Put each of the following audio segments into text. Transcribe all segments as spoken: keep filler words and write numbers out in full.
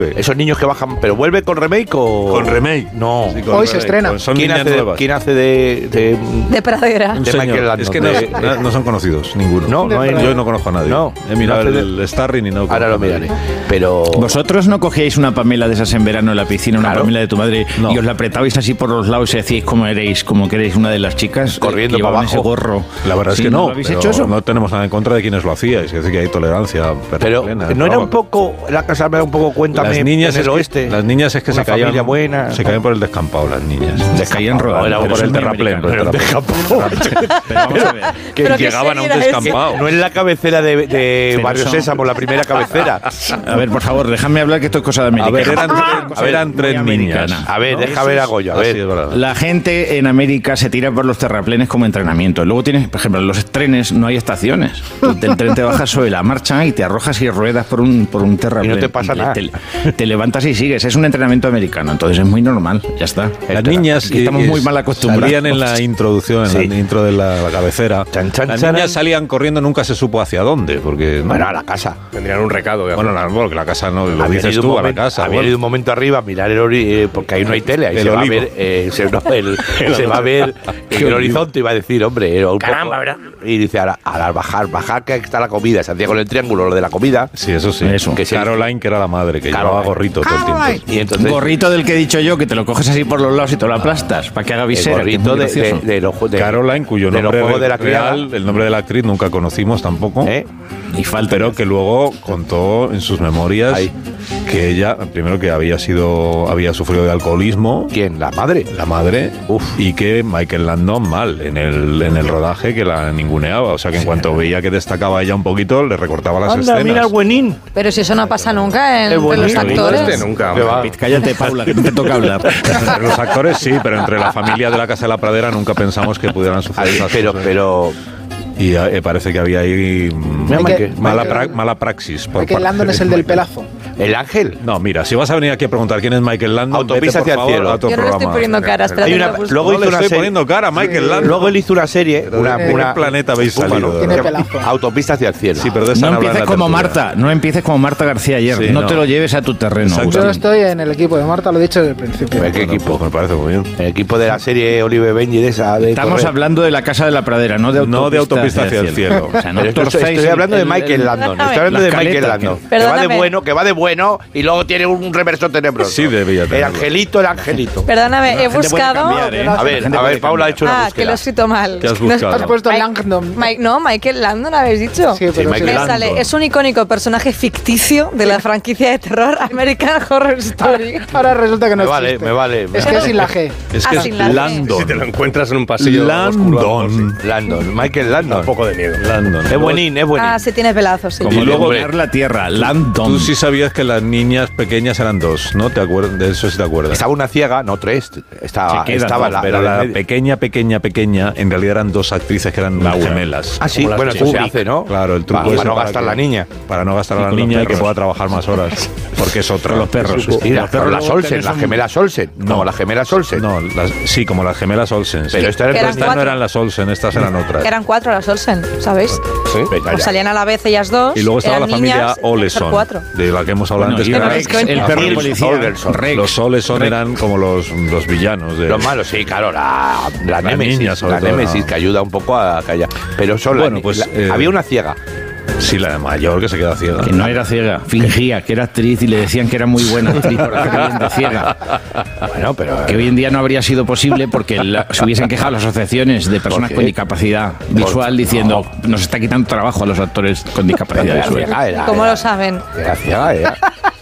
Esos niños que bajan, ¿pero vuelve con remake o...? Con remake. No. Sí, con Hoy remake. se estrena. Son ¿Quién niñas hace, de, nuevas. ¿Quién hace de...? De, De pradera. Un de señor. Michael Landon? Es que no, De- no- no son conocidos, ninguno. No, no hay- Yo no conozco a nadie. No. He mirado No hace el Starring y no conozco Ahora lo a nadie. miraré. Pero... ¿Vosotros no cogíais una Pamela de esas en verano en la piscina, una Claro. Pamela de tu madre, No. y os la apretabais así por los lados y decíais cómo erais, como que erais una de las chicas? Corriendo que llevaban para abajo. ese gorro? La verdad Sí, es que no. ¿Lo habéis pero hecho eso? No tenemos nada en contra de quienes lo hacíais. Es decir, que hay tolerancia Pero plena. no era un poco... La casa me da un poco cuéntame Las niñas, en es el que, oeste. las niñas es que Una se caían, familia buena. se caían por el descampado, las niñas. Se caían rodando. Era pero por eso el es muy terraplén. por el americano. terraplén. Pero vamos a ver. Que ¿Pero qué llegaban a un serie era ese? descampado. No es la cabecera de, de Pero Barrio son- Sésamo, la primera cabecera. A ver, por favor, déjame hablar que esto es cosa de A América. ver, eran, A tres- ver, eran tres muy niñas. americana. A ver, ¿no? deja ver a Goyo, a Ah, sí, ver. es verdad. La gente en América se tira por los terraplenes como entrenamiento. Luego tienes, por ejemplo, en los trenes no hay estaciones. Tú del tren te bajas sobre la marcha y te arrojas y ruedas por un, por un terraplén. Y no te pasa nada. Te, te levantas y sigues. Es un entrenamiento americano, entonces es muy normal. Ya está. Las niñas Aquí estamos eh, muy mal acostumbrados. salían en la introducción, en Sí. la intro de la, la cabecera. Chan, chan, Las charan. niñas salían corriendo, nunca se supo hacia dónde, porque no- Bueno, a la casa. Tendrían un recado. de bueno, la, porque la casa no lo Habían dices ido un tú a la momento- casa. habían bueno. ido un momento arriba a mirar el ori- eh, porque ahí no hay tele, ahí El se va a olivo. ver, eh, se, no, el- se va a ver en el horizonte y va a decir, hombre, eh, un Caramba, poco- ¿verdad? Y dice, ahora, al bajar, bajar que está la comida, se hacía con el triángulo lo de la comida. Sí, eso sí. Eso. Que se- Caroline, que era la madre, que Caroline. llevaba gorrito todo el tiempo. Y Un entonces gorrito del que he dicho yo, que te lo coges así por los lados y te lo aplastas, para que haga el visera. que es gorrito muy de, de, gracioso. de los ju- de- Caroline, cuyo de los nombre juegos de la real, criada, el nombre de la actriz nunca conocimos tampoco. ¿eh? Y falta. Pero que luego contó en sus memorias Ahí. que ella, primero que había sido, había sufrido de alcoholismo, ¿Quién? ¿La madre? la madre, Uf. y que Michael Landon mal en el, en el rodaje, que la ninguneaba. O sea que en cuanto veía que destacaba ella un poquito, le recortaba las Anda, escenas. mira el buenín. Pero si eso no pasa nunca en, Qué entre los bonito. actores. Este nunca. Que va. Cállate, Paula, que no te toca hablar. Entre los actores sí, pero entre la familia de la Casa de la Pradera nunca pensamos que pudieran suceder Ahí, esas pero, cosas. pero Y eh, parece que había ahí mm, Mira, Michael- Michael- mala, Michael- pra- mala praxis. por Michael parte Landon de es el del Michael. pelazo. el ángel. No, mira, si vas a venir aquí a preguntar quién es Michael Landon, Autopista vete, por hacia el favor, cielo. a otro Yo no le estoy programa. poniendo cara, espérate. Hay una- que lo busco. luego No hizo le una estoy serie. poniendo cara a Michael Landon. Luego él hizo una serie, una, ¿De qué una planeta habéis Bueno, salido? Tiene de- pelazo. Autopista hacia el cielo. Sí, pero de esa No hablan en empieces la como tertulia. Marta, no empieces como Marta García ayer. Sí, no, no. te lo lleves a tu terreno. Exacto. Yo Agustín. estoy en el equipo de Marta, lo he dicho desde el principio. ¿Qué Bueno, equipo? pues me parece muy bien. El equipo de la serie Olive Benji de esa. De Estamos correr. hablando de la Casa de la Pradera, no de autopista, No de autopista hacia el cielo. O sea, no Pero esto- torcéis estoy hablando de el- Michael el- Landon. Perdóname. Estoy hablando La de Michael escaleta, Landon. que- Que va de Perdóname. bueno, que va de bueno y luego tiene un reverso tenebroso. Sí, debía El tenerlo. angelito, el angelito. Perdóname, he gente puede buscado. cambiar, ¿eh? A La ver, gente a puede ver, Paula ha cambiar. hecho una Ah, que lo he búsqueda. escrito mal. ¿Qué has No es- buscado? Has puesto Mike- Langdon. Mike- no, Michael Landon habéis dicho. Sí, pero Michael Me sí. Landon. sale, es un icónico personaje ficticio de la franquicia de terror American Horror Story. Ahora resulta que no Me vale, existe. me vale. Es que es sin la G. Es Ah, que sin es la G. Landon. Si te lo encuentras en un pasillo oscuro, Landon. Landon, Michael Landon. un poco de miedo. Landon. Es buenín, es buenín. Ah, sí, tiene pelazos, sí. Como Y luego- luego la tierra, Landon. Tú sí sabías que las niñas pequeñas eran dos, ¿no? ¿Te acuerdas? De eso sí te acuerdas. Estaba una ciega, no tres. Estaba, Se quedan, estaba ¿no? la, Pero la la del medio. pequeña, pequeña, pequeña, en realidad eran dos actrices que eran gemelas. Ah, sí, Como las bueno, eso se Kubrick. hace, ¿no? Claro, el truco Para, es para no gastar que- la niña. Para no gastar a Y la con los niña y que perros. pueda trabajar más horas. Porque es otra. Con los perros. Es- Mira, Los perros con las luego Olsen, tenés las un- gemelas Olsen. No. Como las gemelas Olsen. No, las- sí, como las gemelas Olsen. Pero esto era Que eran entonces- Estas no cuatro. eran las Olsen, estas eran otras. Eran cuatro las Olsen, ¿sabéis? Sí, venga, Pues ya. salían a la vez ellas dos. Y luego estaba eran la familia niñas, Oleson, ser cuatro. de la que hemos hablado Bueno, antes. y que no, era- es que- el perro Nils policía. Holgersson. Rex. los Oleson Rex. eran como los, los villanos. De, Los malos, sí, claro, la, la Las Némesis, niñas, sobre la todo, Némesis ¿no? que ayuda un poco a callar. Pero son las Bueno, ni- pues, la- eh, había una ciega. Sí, la mayor que se queda ciega. Que no era ciega, fingía que era actriz y le decían que era muy buena actriz por hacer bien de ciega. Bueno, pero Que hoy en día no habría sido posible porque la- se hubiesen quejado las asociaciones de personas qué? con discapacidad visual diciendo nos está quitando trabajo a los actores con discapacidad era visual. ciega, era, ¿Cómo era- lo saben? Era ciega, era.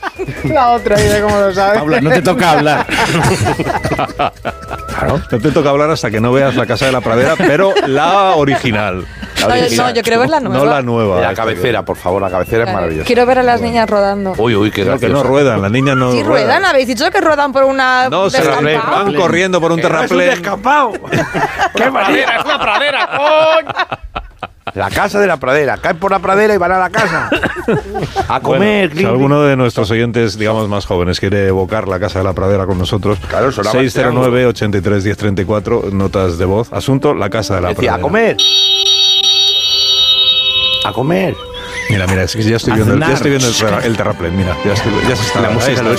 La otra, y de cómo lo sabes. Paula, no te toca hablar. Claro. No te toca hablar hasta que no veas La Casa de la Pradera, pero la original. La No, yo- original. no, yo quiero ver la nueva. No la nueva. La esta cabecera, por favor, la cabecera es Vale. maravillosa. Quiero ver a las niñas rodando. Uy, uy, qué que- Creo que no gracioso. ruedan, las niñas no Sí, ruedan. Habéis dicho que ruedan por una. No, se descampado. van van corriendo por un Que no es un terraplén. descampado. ¡Qué pradera! ¡Es una pradera, coño! La casa de la pradera. Caen por la pradera y van a la casa. A comer. Bueno, si alguno de nuestros oyentes, digamos más jóvenes, quiere evocar La Casa de la Pradera con nosotros, Claro, sonaba seis cero nueve, ochenta y tres, diez treinta y cuatro, notas de voz. Asunto, La Casa de la Decía, Pradera. a comer. A comer. Mira, mira, es que ya estoy viendo, el, ya estoy viendo el, terra- el terraplén, mira, ya, estoy, ya se está, La música ahí está, lo